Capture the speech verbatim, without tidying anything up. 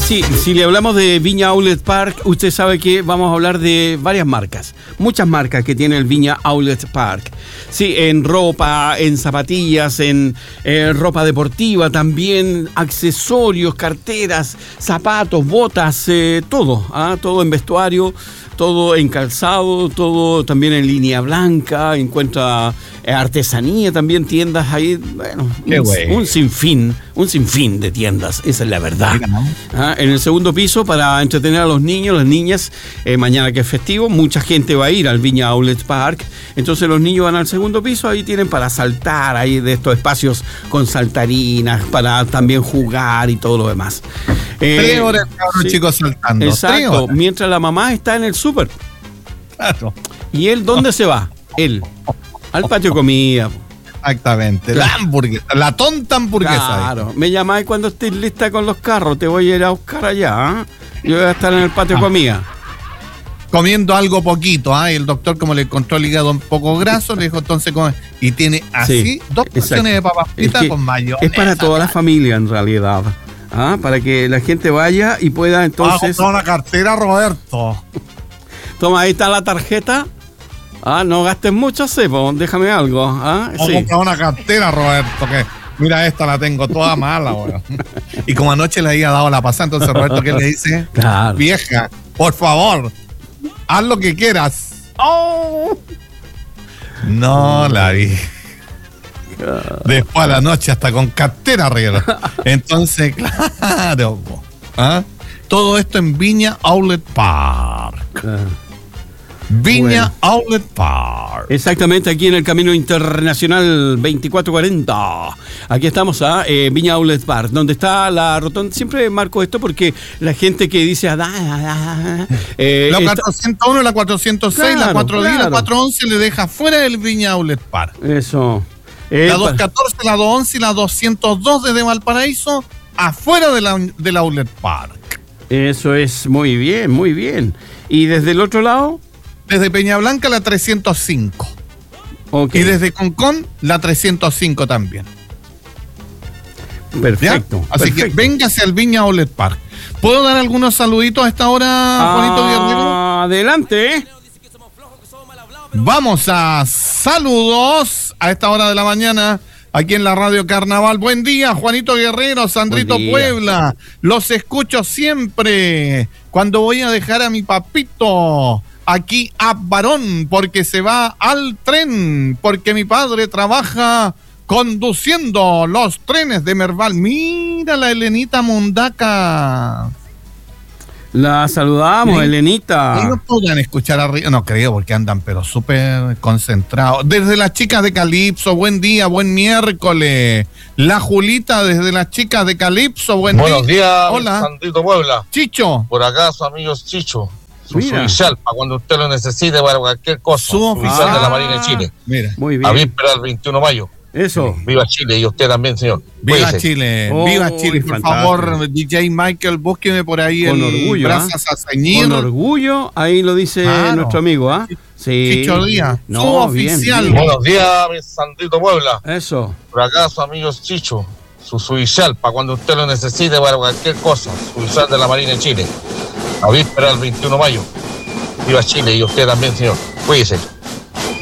Sí, si le hablamos de Viña Outlet Park, usted sabe que vamos a hablar de varias marcas, muchas marcas que tiene el Viña Outlet Park. Sí, en ropa, en zapatillas, en eh, ropa deportiva también, accesorios, carteras, zapatos, botas, eh, todo, ¿ah? Todo en vestuario, todo en calzado, todo también en línea blanca, encuentra eh, artesanía también, tiendas ahí, bueno, un, un sinfín, un sinfín de tiendas, esa es la verdad. ¿Ah? En el segundo piso, para entretener a los niños, las niñas, eh, mañana que es festivo, mucha gente va a ir al Viña Outlet Park, entonces los niños van al segundo piso, ahí tienen para saltar, ahí de estos espacios con saltarinas, para también jugar y todo lo demás. Eh, Tres horas los sí, chicos saltando. Exacto, mientras la mamá está en el súper. Claro. ¿Y él dónde se va? Él, al patio de comida. Exactamente, claro. La hamburguesa, la tonta hamburguesa. Claro, me llamáis cuando estés lista con los carros, te voy a ir a buscar allá, ¿eh? Yo voy a estar en el patio de comida. Comiendo algo poquito, ¿ah? ¿eh? El doctor, como le encontró el hígado un poco graso, le dijo entonces come. Y tiene así sí, dos porciones de papas fritas con mayonesa. Es para toda la familia en realidad. ¿Ah? Para que la gente vaya y pueda entonces. Vamos a una cartera, Roberto. Toma, ahí está la tarjeta. Ah, no gastes mucho, Cepo, déjame algo. ¿Ah? Vamos sí. a una cartera, Roberto, que mira, esta la tengo toda mala, weón. Y como anoche le había dado la pasada, entonces Roberto, ¿qué le dice? Claro. Vieja, por favor, haz lo que quieras. Oh. No la vi. Después a la noche hasta con cartera arriba. Entonces, claro. ¿Ah? Todo esto en Viña Outlet Park. Viña bueno. Outlet Park. Exactamente, aquí en el Camino Internacional veinticuatro cuarenta. Aquí estamos a eh, Viña Outlet Park, donde está la rotonda. Siempre marco esto porque la gente que dice... Ah, ah, ah, eh, la cuatrocientos uno, la cuatrocientos seis, claro, la cuatrocientos diez, claro. la cuatrocientos once le deja fuera del Viña Outlet Park. Eso. Eh, la doscientos catorce, la doscientos once y la doscientos dos desde Valparaíso, afuera de la, de la Outlet Park. Eso es muy bien, muy bien. ¿Y desde el otro lado? Desde Peña Blanca la trescientos cinco. Okay. Y desde Concón la trescientos cinco también. Perfecto. ¿Ya? Así perfecto. que véngase al Viña Outlet Park. ¿Puedo dar algunos saluditos a esta hora, ah, Juanito Guerrero? Adelante, ¿eh? Vamos a saludos a esta hora de la mañana aquí en la Radio Carnaval. Buen día, Juanito Guerrero, Sandrito Puebla. Los escucho siempre cuando voy a dejar a mi papito aquí a Barón, porque se va al tren, porque mi padre trabaja conduciendo los trenes de Merval. Mira la Elenita Mundaca. La saludamos, ¿sí? Elenita. Ellos podrán escuchar arriba, no creo, porque andan pero súper concentrados. Desde las chicas de Calipso, buen día, buen miércoles. La Julita desde las chicas de Calipso, buen Buenos día. días, hola. Sandrito Puebla. Chicho. Por acá su amigo Chicho, su Mira. oficial, para cuando usted lo necesite para cualquier cosa. Su oficial ah, de la Marina de Chile. Mira. Muy bien. A víspera del veintiuno de mayo. Eso. Viva Chile y usted también, señor. Viva Cuídese. Chile, oh, viva Chile, por fantástico. favor, D J Michael, búsqueme por ahí con el orgullo, Brazas ¿ah? a ceñir. Con orgullo, ahí lo dice claro. nuestro amigo, ¿ah? Sí. Chicho Díaz, no, su oficial. Bien, bien. Buenos días, mi Sandrito Puebla. Eso. Por acá su amigo Chicho, su oficial, para cuando usted lo necesite para cualquier cosa. Su oficial de la Marina de Chile. A víspera del veintiuno de mayo. Viva Chile y usted también, señor. Cuídese.